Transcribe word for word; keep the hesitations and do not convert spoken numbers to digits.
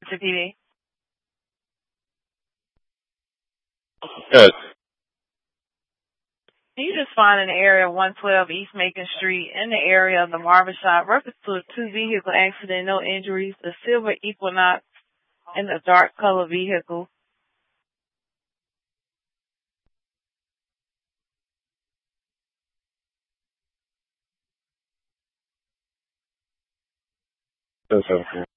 P D. Yes. You just find in the area of one twelve East Macon Street, in the area of the Marvin Shop, reference to a two-vehicle accident, no injuries, the silver Equinox and the dark color vehicle. That's helpful.